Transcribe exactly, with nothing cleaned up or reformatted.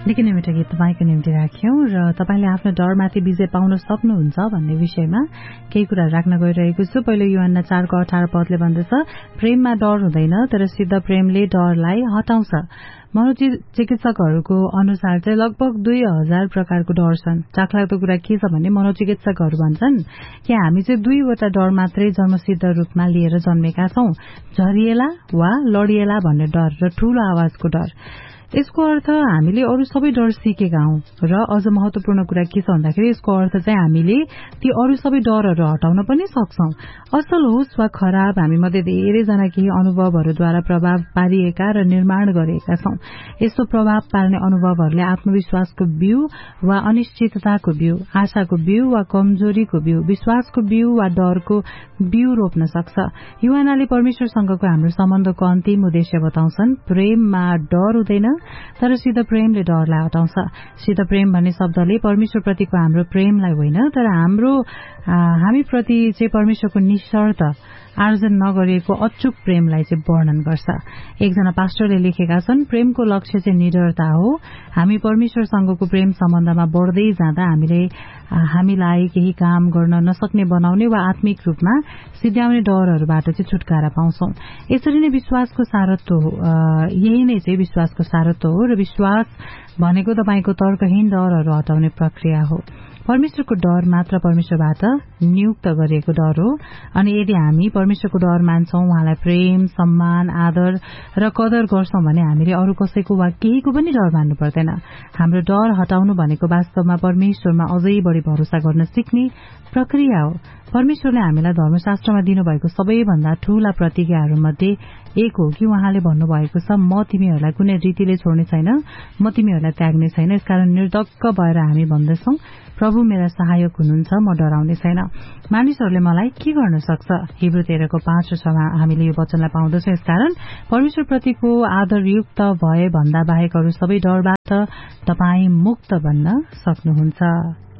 निकै नै मिठो गीत तपाईँको निम्ति राख्यौं र तपाईँले आफ्नो डरमाथि विजय पाउन सक्नुहुन्छ भन्ने विषयमा केही कुरा राख्न गइरहेको छु। पहिलो यूहन्ना चारको अठार पदले भन्दछ, प्रेममा डर हुँदैन, तर सिद्ध प्रेमले डरलाई हटाउँछ। मनोचिकित्सकहरूको अनुसार चाहिँ लगभग दुई हजार प्रकारको डर छन्। चाखलाग्दो कुरा के छ भने मनोचिकित्सकहरू भन्छन् कि हामी चाहिँ दुईवटा डर मात्रै जन्मसिद्ध रूपमा लिएर जन्मेका छौं, झरिएला वा लडिएला भन्ने डर र ठूलो आवाजको डर। यसको अर्थ हामीले अरू सबै डर सिकेका हौं र अझ महत्वपूर्ण कुरा के छ भन्दाखेरि यसको अर्थ चाहिँ हामीले ती अरू सबै डरहरू हटाउन पनि सक्छौं। असल होस् वा खराब, हामी मध्ये धेरैजना केही अनुभवहरूद्वारा प्रभाव पारिएका र निर्माण गरेका छौं। यस्तो प्रभाव पार्ने अनुभवहरूले आत्मविश्वासको बिउ वा अनिश्चितताको बिउ, आशाको बिउ वा कमजोरीको बिउ, विश्वासको बिउ वा डरको बिउ रोप्न सक्छ। यूहन्नाले परमेश्वरसँगको हाम्रो सम्बन्धको अन्तिम उद्देश्य बताउँछन्, प्रेममा डर हुँदैन, तर सिद्ध प्रेमले डरलाई हटाउँछ। सिद्ध प्रेम भन्ने शब्दले परमेश्वरप्रतिको हाम्रो प्रेमलाई होइन, तर हाम्रो हामी प्रति चाहिँ परमेश्वरको निशर्त आर्जन नगरिएको अचूक प्रेमलाई चाहिँ वर्णन गर्छ। एकजना पास्टरले लेखेका छन्, प्रेमको लक्ष्य चाहिँ निडरता हो। हामी परमेश्वरसँगको प्रेम सम्बन्धमा बढ्दै जाँदा हामीले हामीलाई केही काम गर्न नसक्ने बनाउने वा आत्मिक रूपमा सिध्याउने डरहरूबाट चाहिँ छुटकारा पाउँछौं। यसरी नै विश्वासको सारत्व हो, यही नै चाहिँ विश्वासको सारत्व हो र विश्वास भनेको तपाईको तर्कहीन डरहरू हटाउने प्रक्रिया हो। परमेश्वरको डर मात्र परमेश्वरबाट नियुक्त गरिएको डर हो। अनि यदि हामी परमेश्वरको डर मान्छौं, उहाँलाई प्रेम, सम्मान, आदर र कदर गर्छौं भने हामीले अरू कसैको वा केहीको पनि डर मान्नु पर्दैन। हाम्रो डर हटाउनु भनेको वास्तवमा परमेश्वरमा अझै बढी भरोसा गर्न सिक्ने प्रक्रिया हो। परमेश्वरले हामीलाई धर्मशास्त्रमा दिनुभएको सबैभन्दा ठूला प्रतिज्ञाहरूमध्ये एक हो कि उहाँले भन्नुभएको छ, म तिमीहरूलाई कुनै रीतिले छोड्ने छैन, म तिमीहरूलाई त्याग्ने छैन। यसकारण निर्धक्क भएर हामी भन्दछौं, प्रभु मेरा सहायक हुनुहुन्छ, म डराउने छैन। मानिसहरूले मलाई के गर्न सक्छ? हिब्रू तेह्रको पाँच र छमा हामीले यो वचनलाई पाउँदछौं। यसकारण परमेश्वरप्रतिको आदरयुक्त भए भन्दा बाहेक अरू सबै डरबाट तपाई मुक्त बन्न सक्नुहुन्छ।